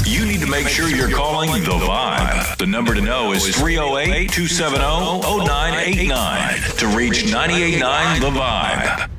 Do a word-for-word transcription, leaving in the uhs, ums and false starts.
you need to make sure you're calling The Vibe. The number to know is three oh eight, two seven zero, oh nine eight nine to reach nine eight nine The Vibe.